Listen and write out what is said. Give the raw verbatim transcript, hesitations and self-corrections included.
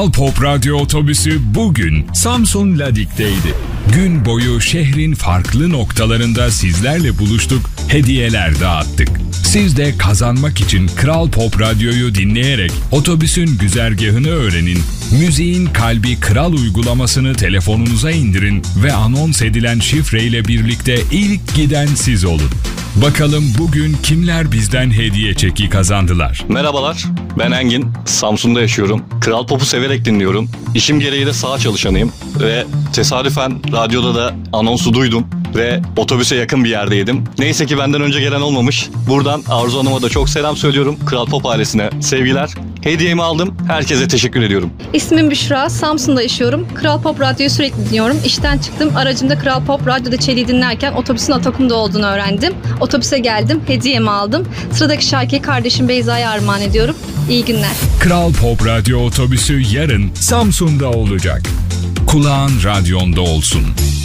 Pop Radyo otobüsü bugün Samsun Ladik'teydi. Gün boyu şehrin farklı noktalarında sizlerle buluştuk, hediyeler dağıttık. Siz de kazanmak için Kral Pop Radyo'yu dinleyerek otobüsün güzergahını öğrenin, müziğin kalbi Kral uygulamasını telefonunuza indirin ve anons edilen şifreyle birlikte ilk giden siz olun. Bakalım bugün kimler bizden hediye çeki kazandılar? Merhabalar, ben Engin. Samsun'da yaşıyorum. Kral Pop'u severek dinliyorum. İşim gereği de saha çalışanıyım. Ve tesadüfen radyoda da anonsu duydum. Ve otobüse yakın bir yerdeydim. Neyse ki benden önce gelen olmamış. Buradan Arzu Hanım'a da çok selam söylüyorum. Kral Pop ailesine sevgiler. Hediyemi aldım. Herkese teşekkür ediyorum. İsmim Büşra. Samsun'da yaşıyorum. Kral Pop Radyo'yu sürekli dinliyorum. İşten çıktım. Aracımda Kral Pop Radyo'da Çelik'i dinlerken otobüsün Atakum'da olduğunu öğrendim. Otobüse geldim. Hediyemi aldım. Sıradaki şarkıyı kardeşim Beyza'ya armağan ediyorum. İyi günler. Kral Pop Radyo otobüsü yarın Samsun'da olacak. Kulağın radyonda olsun.